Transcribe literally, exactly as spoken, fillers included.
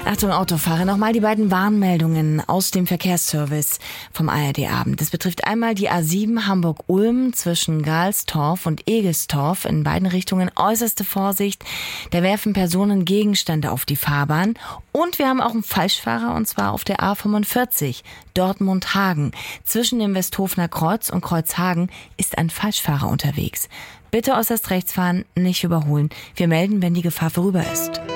Achtung Autofahrer, nochmal die beiden Warnmeldungen aus dem Verkehrsservice vom A R D-Abend. Das betrifft einmal die A sieben Hamburg-Ulm zwischen Galstorf und Egestorf. In beiden Richtungen äußerste Vorsicht. Da werfen Personen Gegenstände auf die Fahrbahn. Und wir haben auch einen Falschfahrer, und zwar auf der A fünfundvierzig, Dortmund-Hagen. Zwischen dem Westhofener Kreuz und Kreuzhagen ist ein Falschfahrer unterwegs. Bitte äußerst rechts fahren, nicht überholen. Wir melden, wenn die Gefahr vorüber ist.